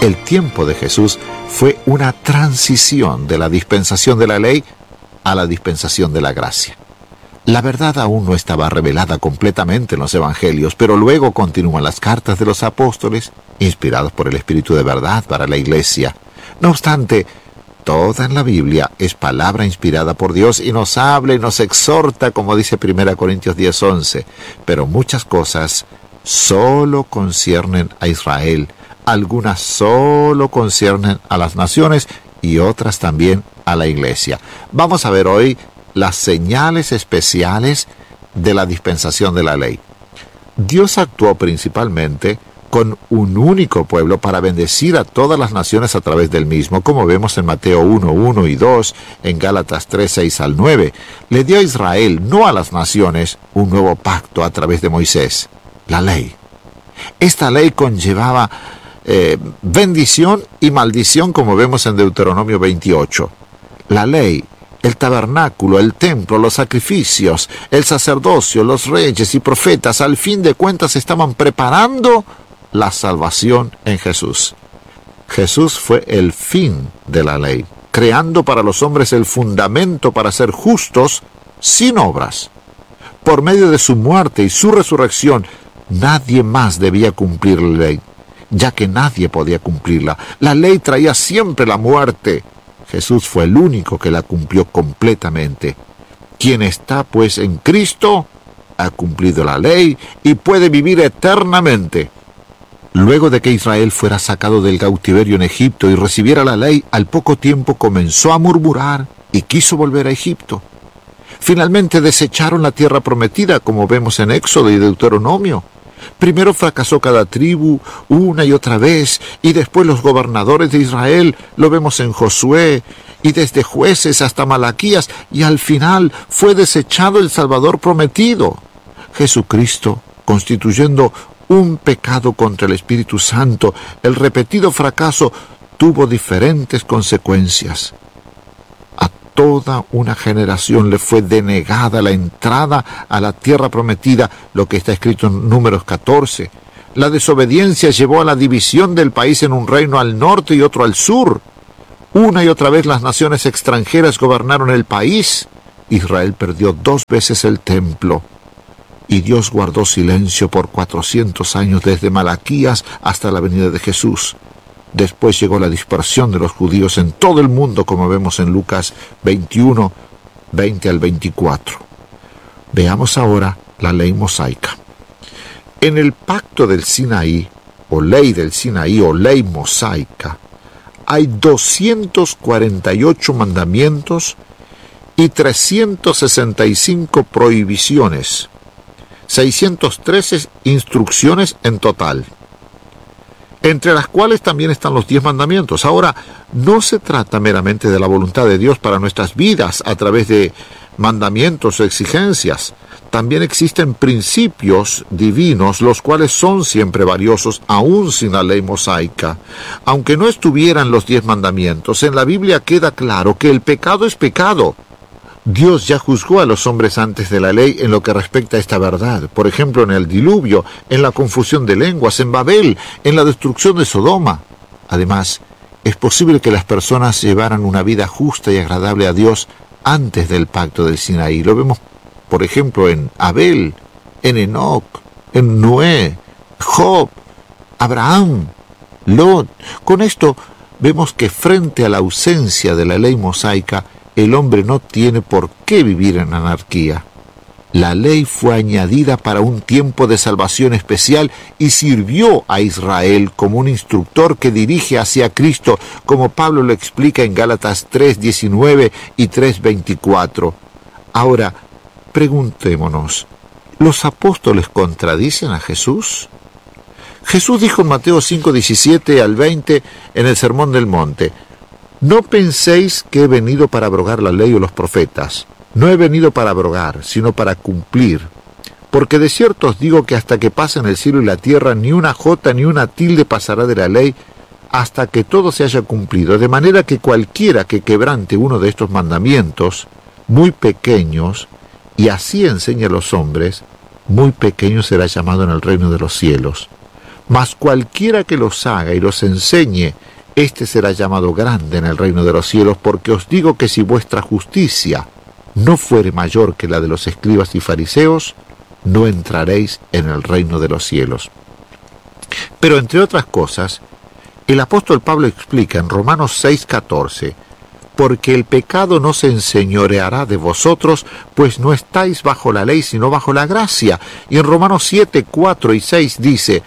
El tiempo de Jesús fue una transición de la dispensación de la ley a la dispensación de la gracia. La verdad aún no estaba revelada completamente en los evangelios, pero luego continúan las cartas de los apóstoles, inspirados por el Espíritu de verdad para la iglesia. No obstante, toda en la Biblia es palabra inspirada por Dios y nos habla y nos exhorta, como dice 1 Corintios 10:11. Pero muchas cosas solo conciernen a Israel, algunas solo conciernen a las naciones y otras también a la iglesia. Vamos a ver hoy las señales especiales de la dispensación de la ley. Dios actuó principalmente con un único pueblo para bendecir a todas las naciones a través del mismo, como vemos en Mateo 1:1 y 2, en Gálatas 3:6-9. Le dio a Israel, no a las naciones, un nuevo pacto a través de Moisés, la ley. Esta ley conllevaba bendición y maldición, como vemos en Deuteronomio 28. La ley, el tabernáculo, el templo, los sacrificios, el sacerdocio, los reyes y profetas, al fin de cuentas estaban preparando la salvación en Jesús. Jesús fue el fin de la ley, creando para los hombres el fundamento para ser justos sin obras. Por medio de su muerte y su resurrección, nadie más debía cumplir la ley, ya que nadie podía cumplirla. La ley traía siempre la muerte. Jesús fue el único que la cumplió completamente. Quien está pues en Cristo ha cumplido la ley y puede vivir eternamente. Luego de que Israel fuera sacado del cautiverio en Egipto y recibiera la ley, al poco tiempo comenzó a murmurar y quiso volver a Egipto. Finalmente desecharon la tierra prometida, como vemos en Éxodo y Deuteronomio. Primero fracasó cada tribu una y otra vez, y después los gobernadores de Israel, lo vemos en Josué, y desde Jueces hasta Malaquías, y al final fue desechado el Salvador prometido. Jesucristo, constituyendo un pecado contra el Espíritu Santo, el repetido fracaso tuvo diferentes consecuencias. A toda una generación le fue denegada la entrada a la tierra prometida, lo que está escrito en Números 14. La desobediencia llevó a la división del país en un reino al norte y otro al sur. Una y otra vez las naciones extranjeras gobernaron el país. Israel perdió 2 veces el templo. Y Dios guardó silencio por 400 años desde Malaquías hasta la venida de Jesús. Después llegó la dispersión de los judíos en todo el mundo, como vemos en Lucas 21, 20-24. Veamos ahora la ley mosaica. En el pacto del Sinaí, o ley del Sinaí, o ley mosaica, hay 248 mandamientos y 365 prohibiciones, 613 instrucciones en total, entre las cuales también están los 10 mandamientos. Ahora, no se trata meramente de la voluntad de Dios para nuestras vidas a través de mandamientos o exigencias. También existen principios divinos, los cuales son siempre valiosos, aún sin la ley mosaica. Aunque no estuvieran los 10 mandamientos, en la Biblia queda claro que el pecado es pecado. Dios ya juzgó a los hombres antes de la ley en lo que respecta a esta verdad. Por ejemplo, en el diluvio, en la confusión de lenguas, en Babel, en la destrucción de Sodoma. Además, es posible que las personas llevaran una vida justa y agradable a Dios antes del pacto del Sinaí. Lo vemos, por ejemplo, en Abel, en Enoc, en Noé, Job, Abraham, Lot. Con esto vemos que frente a la ausencia de la ley mosaica, el hombre no tiene por qué vivir en anarquía. La ley fue añadida para un tiempo de salvación especial y sirvió a Israel como un instructor que dirige hacia Cristo, como Pablo lo explica en Gálatas 3:19 y 3:24. Ahora, preguntémonos, ¿los apóstoles contradicen a Jesús? Jesús dijo en Mateo 5:17-20 en el Sermón del Monte: no penséis que he venido para abrogar la ley o los profetas. No he venido para abrogar, sino para cumplir. Porque de cierto os digo que hasta que pasen el cielo y la tierra, ni una jota ni una tilde pasará de la ley, hasta que todo se haya cumplido. De manera que cualquiera que quebrante uno de estos mandamientos, muy pequeños, y así enseñe a los hombres, muy pequeño será llamado en el reino de los cielos. Mas cualquiera que los haga y los enseñe, éste será llamado grande en el reino de los cielos, porque os digo que si vuestra justicia no fuere mayor que la de los escribas y fariseos, no entraréis en el reino de los cielos. Pero entre otras cosas, el apóstol Pablo explica en Romanos 6:14, porque el pecado no se enseñoreará de vosotros, pues no estáis bajo la ley, sino bajo la gracia. Y en Romanos 7:4 y 6 dice,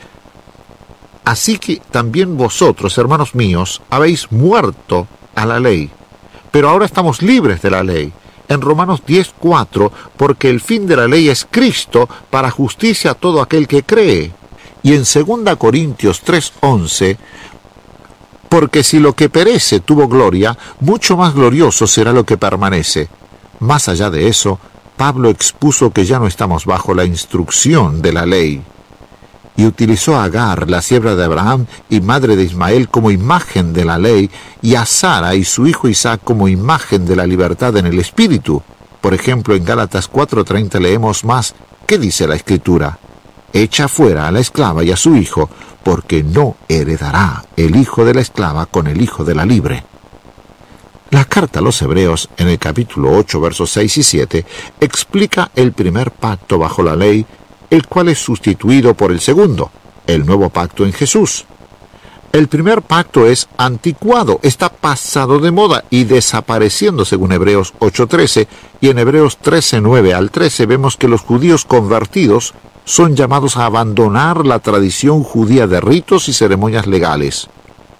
así que también vosotros, hermanos míos, habéis muerto a la ley, pero ahora estamos libres de la ley. En Romanos 10:4, porque el fin de la ley es Cristo, para justicia a todo aquel que cree. Y en 2 Corintios 3:11, porque si lo que perece tuvo gloria, mucho más glorioso será lo que permanece. Más allá de eso, Pablo expuso que ya no estamos bajo la instrucción de la ley, y utilizó a Agar, la sierva de Abraham y madre de Ismael, como imagen de la ley, y a Sara y su hijo Isaac como imagen de la libertad en el espíritu. Por ejemplo, en Gálatas 4:30 leemos más. ¿Qué dice la Escritura? Echa fuera a la esclava y a su hijo, porque no heredará el hijo de la esclava con el hijo de la libre. La carta a los Hebreos, en el capítulo 8, versos 6 y 7, explica el primer pacto bajo la ley, el cual es sustituido por el segundo, el nuevo pacto en Jesús. El primer pacto es anticuado, está pasado de moda y desapareciendo según Hebreos 8:13, y en Hebreos 13:9 al 13 vemos que los judíos convertidos son llamados a abandonar la tradición judía de ritos y ceremonias legales.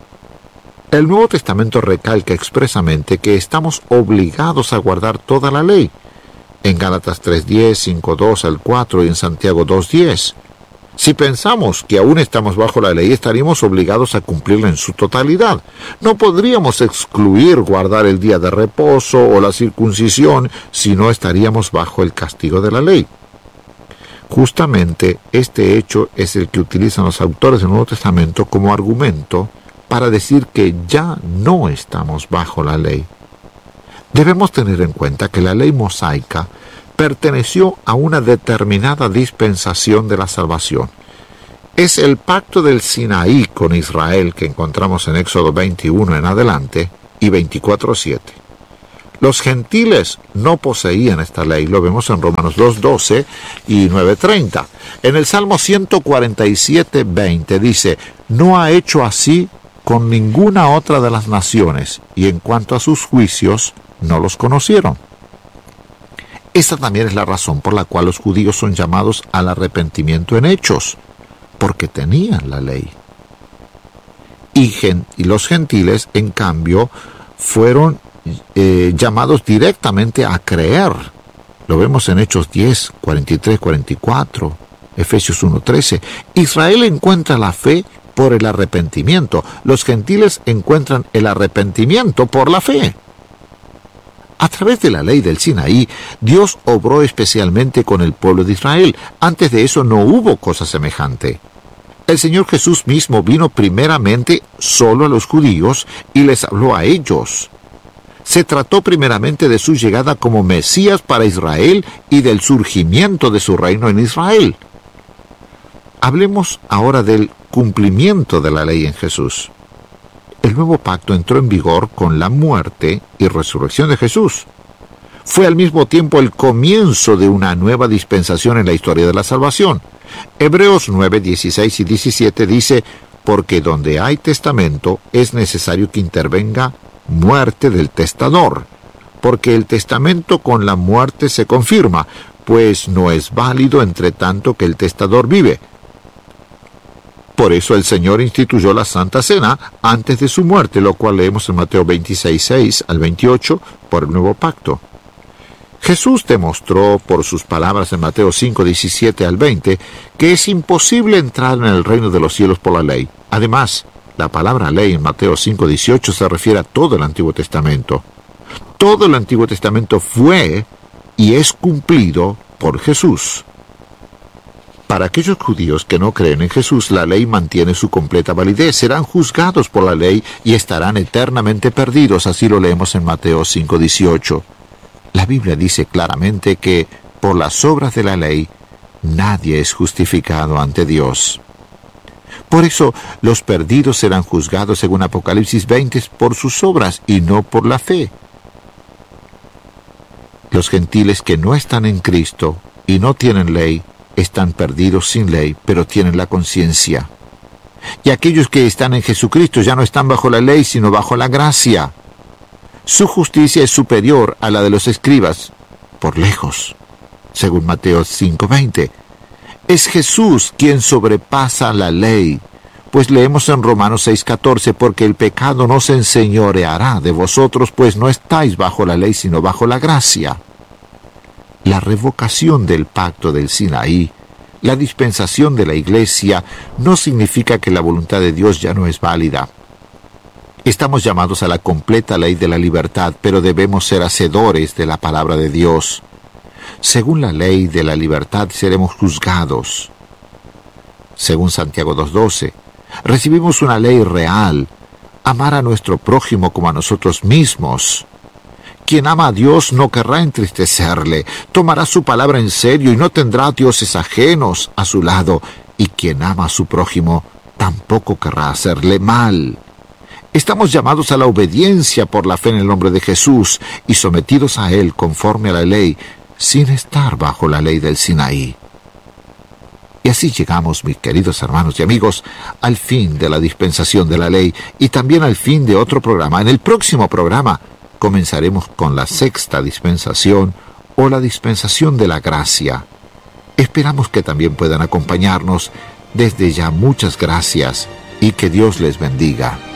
El Nuevo Testamento recalca expresamente que estamos obligados a guardar toda la ley, en Gálatas 3:10, 5:2 al 4 y en Santiago 2:10. Si pensamos que aún estamos bajo la ley, estaríamos obligados a cumplirla en su totalidad. No podríamos excluir guardar el día de reposo o la circuncisión, si no estaríamos bajo el castigo de la ley. Justamente este hecho es el que utilizan los autores del Nuevo Testamento como argumento para decir que ya no estamos bajo la ley. Debemos tener en cuenta que la ley mosaica perteneció a una determinada dispensación de la salvación. Es el pacto del Sinaí con Israel que encontramos en Éxodo 21 en adelante y 24:7. Los gentiles no poseían esta ley, lo vemos en Romanos 2:12 y 9:30. En el Salmo 147:20 dice, no ha hecho así con ninguna otra de las naciones, y en cuanto a sus juicios, no los conocieron. Esta también es la razón por la cual los judíos son llamados al arrepentimiento en hechos, porque tenían la ley. Y los gentiles, en cambio, fueron llamados directamente a creer. Lo vemos en Hechos 10, 43, 44, Efesios 1:13. Israel encuentra la fe por el arrepentimiento. Los gentiles encuentran el arrepentimiento por la fe. A través de la ley del Sinaí, Dios obró especialmente con el pueblo de Israel. Antes de eso no hubo cosa semejante. El Señor Jesús mismo vino primeramente solo a los judíos y les habló a ellos. Se trató primeramente de su llegada como Mesías para Israel y del surgimiento de su reino en Israel. Hablemos ahora del cumplimiento de la ley en Jesús. El nuevo pacto entró en vigor con la muerte y resurrección de Jesús. Fue al mismo tiempo el comienzo de una nueva dispensación en la historia de la salvación. Hebreos 9, 16 y 17 dice, porque donde hay testamento es necesario que intervenga muerte del testador, porque el testamento con la muerte se confirma, pues no es válido entre tanto que el testador vive. Por eso el Señor instituyó la Santa Cena antes de su muerte, lo cual leemos en Mateo 26, 6 al 28, por el nuevo pacto. Jesús demostró por sus palabras en Mateo 5, 17 al 20, que es imposible entrar en el reino de los cielos por la ley. Además, la palabra ley en Mateo 5, 18 se refiere a todo el Antiguo Testamento. Todo el Antiguo Testamento fue y es cumplido por Jesús. Para aquellos judíos que no creen en Jesús, la ley mantiene su completa validez. Serán juzgados por la ley y estarán eternamente perdidos. Así lo leemos en Mateo 5, 18. La Biblia dice claramente que por las obras de la ley nadie es justificado ante Dios. Por eso los perdidos serán juzgados según Apocalipsis 20 por sus obras y no por la fe. Los gentiles que no están en Cristo y no tienen ley, están perdidos sin ley, pero tienen la conciencia. Y aquellos que están en Jesucristo ya no están bajo la ley, sino bajo la gracia. Su justicia es superior a la de los escribas, por lejos, según Mateo 5:20. Es Jesús quien sobrepasa la ley, pues leemos en Romanos 6:14, porque el pecado no se enseñoreará de vosotros, pues no estáis bajo la ley, sino bajo la gracia. La revocación del pacto del Sinaí, la dispensación de la Iglesia, no significa que la voluntad de Dios ya no es válida. Estamos llamados a la completa ley de la libertad, pero debemos ser hacedores de la palabra de Dios. Según la ley de la libertad seremos juzgados. Según Santiago 2:12, recibimos una ley real: amar a nuestro prójimo como a nosotros mismos. Quien ama a Dios no querrá entristecerle, tomará su palabra en serio y no tendrá dioses ajenos a su lado, y quien ama a su prójimo tampoco querrá hacerle mal. Estamos llamados a la obediencia por la fe en el nombre de Jesús y sometidos a Él conforme a la ley, sin estar bajo la ley del Sinaí. Y así llegamos, mis queridos hermanos y amigos, al fin de la dispensación de la ley y también al fin de otro programa. En el próximo programa comenzaremos con la sexta dispensación o la dispensación de la gracia. Esperamos que también puedan acompañarnos. Desde ya muchas gracias y que Dios les bendiga.